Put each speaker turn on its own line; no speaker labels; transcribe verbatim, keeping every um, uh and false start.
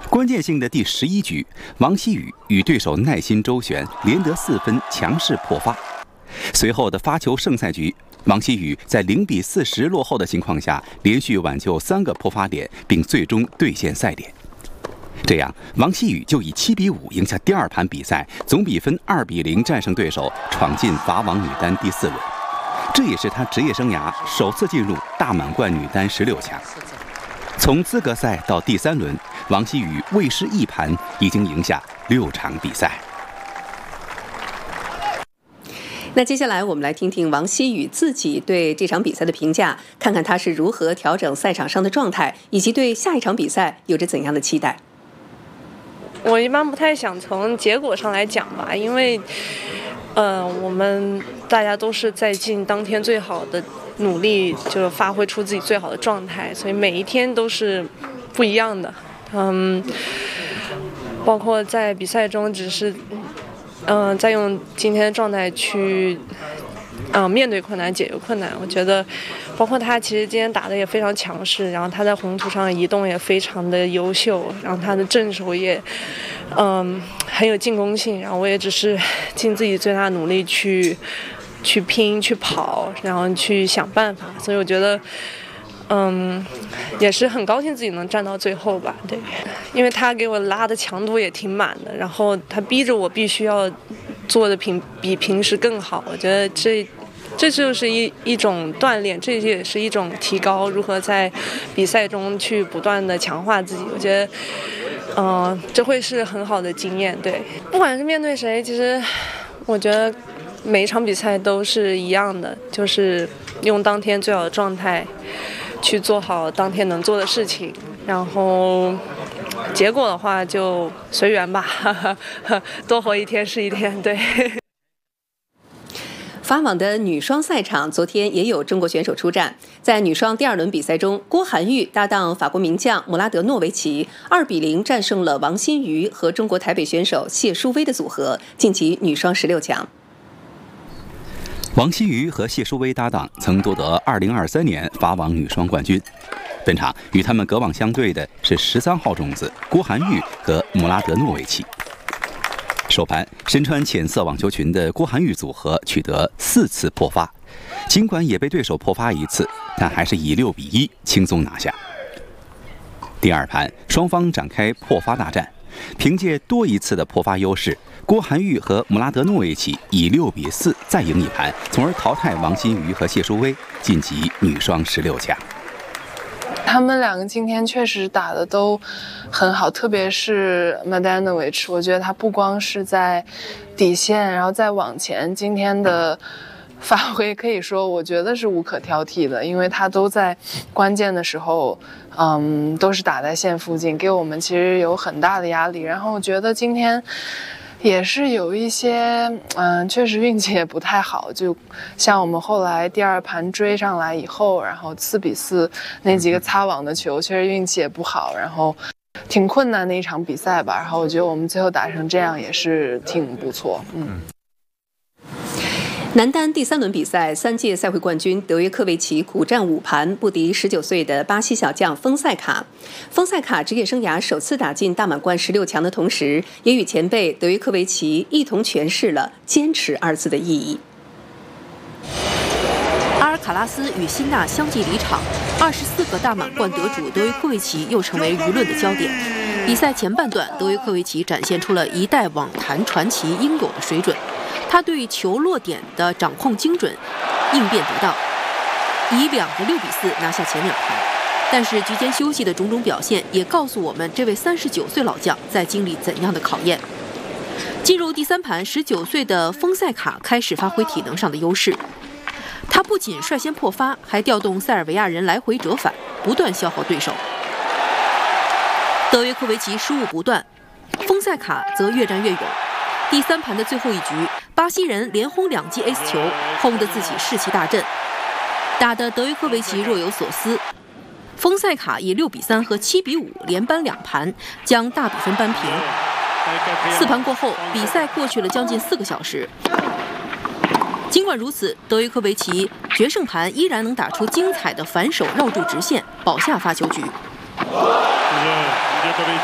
关键性的第十一局，王希雨与对手耐心周旋，连得四分，强势破发。随后的发球胜赛局，王希雨在零比四十落后的情况下，连续挽救三个破发点，并最终兑现赛点。这样，王希雨就以七比五赢下第二盘比赛，总比分二比零战胜对手，闯进法网女单第四轮。这也是她职业生涯首次进入大满贯女单十六强。从资格赛到第三轮，王希雨未失一盘，已经赢下六场比赛。
那接下来我们来听听王希雨自己对这场比赛的评价，看看她是如何调整赛场上的状态，以及对下一场比赛有着怎样的期待。
我一般不太想从结果上来讲吧，因为，呃，我们大家都是在尽当天最好的努力，就是发挥出自己最好的状态，所以每一天都是不一样的。嗯，包括在比赛中，只是，嗯、呃，在用今天的状态去，嗯、呃，面对困难，解决困难。我觉得，包括他其实今天打得也非常强势，然后他在红土上移动也非常的优秀，然后他的正手也，嗯，很有进攻性。然后我也只是尽自己最大的努力去。去拼去跑，然后去想办法，所以我觉得，嗯，也是很高兴自己能站到最后吧。对，因为他给我拉的强度也挺满的，然后他逼着我必须要做的平比平时更好。我觉得这这就是一一种锻炼，这也是一种提高，如何在比赛中去不断的强化自己。我觉得，嗯、呃，这会是很好的经验。对，不管是面对谁，其实我觉得。每一场比赛都是一样的，就是用当天最好的状态去做好当天能做的事情，然后结果的话就随缘吧，多活一天是一天。对。
法网的女双赛场，昨天也有中国选手出战。在女双第二轮比赛中，郭涵玉搭档法国名将姆拉德诺维奇，二比零战胜了王欣瑜和中国台北选手谢淑薇的组合，晋级女双十六强。
王欣瑜和谢淑薇搭档曾夺得二零二三年法网女双冠军。本场与他们隔网相对的是十三号种子郭涵玉和姆拉德诺维奇。首盘身穿浅色网球裙的郭涵玉组合取得四次破发，尽管也被对手破发一次，但还是以六比一轻松拿下。第二盘双方展开破发大战，凭借多一次的破发优势，郭涵玉和姆拉德诺维奇以六比四再赢一盘，从而淘汰王欣瑜和谢淑薇，晋级女双十六强。
他们两个今天确实打的都很好，特别是 Mladenovic， 我觉得他不光是在底线，然后在网前，今天的发挥可以说我觉得是无可挑剔的，因为他都在关键的时候嗯，都是打在线附近，给我们其实有很大的压力。然后我觉得今天也是有一些嗯，确实运气也不太好，就像我们后来第二盘追上来以后，然后四比四那几个擦网的球确实运气也不好，然后挺困难的一场比赛吧。然后我觉得我们最后打成这样也是挺不错。嗯。
男单第三轮比赛，三届赛会冠军德约科维奇苦战五盘，不敌十九岁的巴西小将丰塞卡。丰塞卡职业生涯首次打进大满贯十六强的同时，也与前辈德约科维奇一同诠释了坚持二字的意义。
阿尔卡拉斯与辛纳相继离场，二十四个大满贯得主德约科维奇又成为舆论的焦点。比赛前半段，德约科维奇展现出了一代网坛传奇应有的水准。他对球落点的掌控精准，应变得当，以两个六比四拿下前两盘。但是局间休息的种种表现也告诉我们，这位三十九岁老将在经历怎样的考验。进入第三盘，十九岁的丰塞卡开始发挥体能上的优势。他不仅率先破发，还调动塞尔维亚人来回折返，不断消耗对手。德约科维奇失误不断，丰塞卡则越战越勇。第三盘的最后一局，巴西人连轰两记 ace 球，轰得自己士气大振，打得德约科维奇若有所思。丰塞卡以六比三和七比五连扳两盘，将大比分扳平。四盘过后，比赛过去了将近四个小时。尽管如此，德约科维奇决胜盘依然能打出精彩的反手绕柱直线，保下发球局。